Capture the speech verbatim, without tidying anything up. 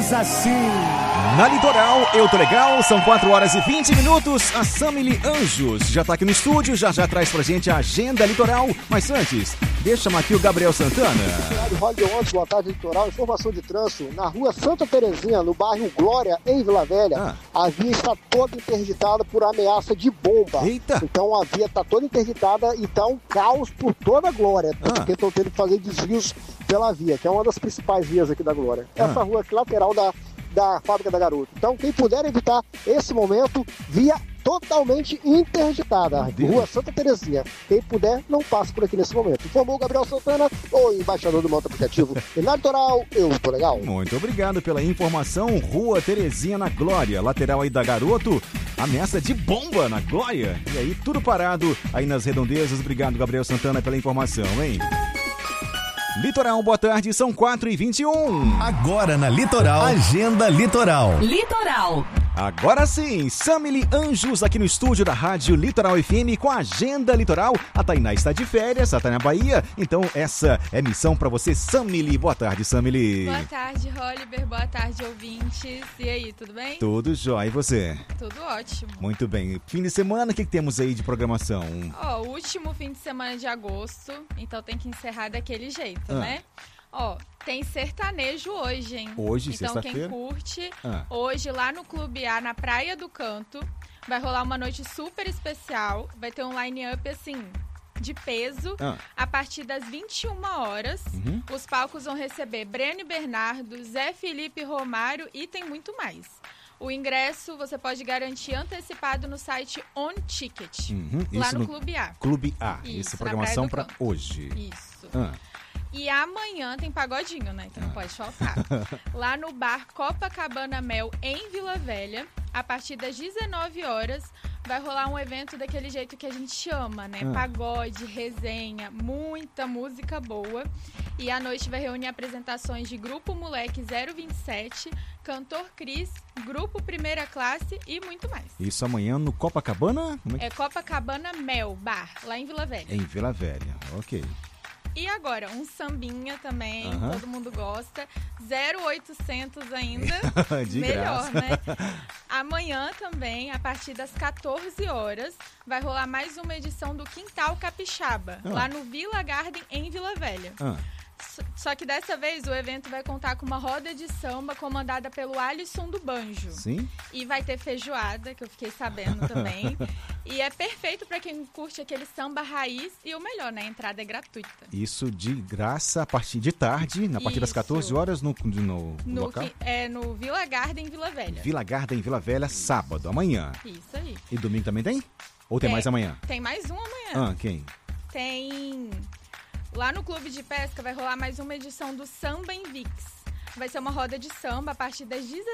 diz assim. Na Litoral, eu tô legal, são quatro horas e vinte minutos. A Samily Anjos já tá aqui no estúdio, já já traz pra gente a agenda litoral. Mas antes, deixa eu chamar aqui o Gabriel Santana. Boa tarde, Litoral. Informação de trânsito. Na rua Santa Terezinha, no bairro Glória, em Vila Velha, ah. a via está toda interditada por ameaça de bomba. Eita! Então a via está toda interditada e está um caos por toda a Glória. Ah. Porque estão tendo que fazer desvios pela via, que é uma das principais vias aqui da Glória. Ah. Essa rua aqui lateral da, da fábrica da Garoto. Então quem puder evitar esse momento, via totalmente interditada. Rua Santa Terezinha. Quem puder, não passe por aqui nesse momento. Informou o Gabriel Santana, o embaixador do Moto Aplicativo. E na Litoral, eu tô legal. Muito obrigado pela informação. Rua Terezinha na Glória, lateral aí da Garoto. Ameaça de bomba na Glória. E aí, tudo parado aí nas redondezas. Obrigado, Gabriel Santana, pela informação, hein? Litoral, boa tarde, são quatro e vinte e um. Agora na Litoral, Agenda Litoral. Litoral. Agora sim, Samily Anjos aqui no estúdio da Rádio Litoral F M com a Agenda Litoral. A Tainá está de férias, ela tá na Bahia, então essa é missão pra você, Samily. Boa tarde, Samily. Boa tarde, Oliver. Boa tarde, ouvintes. E aí, tudo bem? Tudo jóia, e você? Tudo ótimo. Muito bem. Fim de semana, o que, que temos aí de programação? Ó, o último fim de semana de agosto, então tem que encerrar daquele jeito, ah. né? Ó, tem sertanejo hoje, hein? Hoje, então, sexta-feira? Então, quem curte, ah. hoje lá no Clube A, na Praia do Canto, vai rolar uma noite super especial. Vai ter um line-up, assim, de peso. Ah. A partir das vinte e uma horas, uhum. os palcos vão receber Breno Bernardo, Zé Felipe Romário e tem muito mais. O ingresso você pode garantir antecipado no site On Ticket, uhum. lá no, no Clube A. Clube A, Isso, essa programação para hoje. Isso. Ah. E amanhã tem pagodinho, né? Então não pode faltar. Lá no bar Copacabana Mel, em Vila Velha, a partir das dezenove horas, vai rolar um evento daquele jeito que a gente ama, né? Ah. Pagode, resenha, muita música boa. E à noite vai reunir apresentações de Grupo Moleque zero vinte e sete, Cantor Cris, Grupo Primeira Classe e muito mais. Isso amanhã no Copacabana? Como é, que... é Copacabana Mel, bar, lá em Vila Velha. Em Vila Velha, ok. E agora, um sambinha também, uhum. todo mundo gosta. zero oitocentos ainda, de melhor, graça. né? Amanhã também, a partir das quatorze horas, vai rolar mais uma edição do Quintal Capixaba, ah. lá no Villa Garden, em Vila Velha. Ah. Só que dessa vez o evento vai contar com uma roda de samba comandada pelo Alisson do Banjo. Sim. E vai ter feijoada, que eu fiquei sabendo também. E é perfeito para quem curte aquele samba raiz e o melhor, né? A entrada é gratuita. Isso de graça a partir de tarde, a partir Isso. das quatorze horas no, no, no local? É no Villa Garden, Vila Velha. Villa Garden, Vila Velha, sábado, amanhã. Isso aí. E domingo também tem? Ou tem é, mais amanhã? Tem mais um amanhã. Ah, quem? Tem... Lá no Clube de Pesca vai rolar mais uma edição do Samba Invix. Vai ser uma roda de samba a partir das